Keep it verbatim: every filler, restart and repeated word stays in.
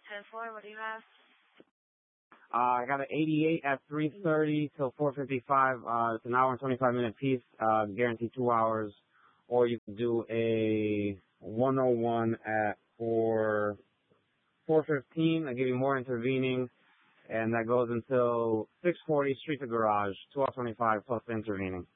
ten four, what do you have? Uh, I got an eighty-eight at three thirty till four fifty-five. Uh, it's an hour and twenty-five minute piece, uh, guaranteed two hours. Or you can do a one oh one at four fifteen. I give you more intervening, and that goes until six forty, street to garage, two hours twenty-five plus the intervening.